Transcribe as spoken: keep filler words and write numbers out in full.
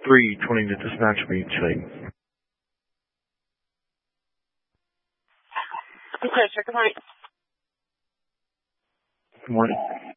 three twenty to dispatch me, check. Okay, check the morning. Good morning.